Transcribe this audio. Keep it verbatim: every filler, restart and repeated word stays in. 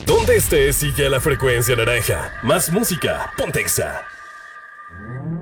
Donde estés, sigue a la frecuencia naranja. Más música, Pontexa.